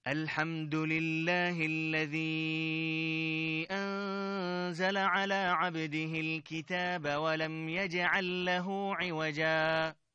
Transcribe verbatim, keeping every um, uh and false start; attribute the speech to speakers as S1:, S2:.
S1: الحمد لله الذي أنزل على عبده الكتاب ولم يجعل له عوجا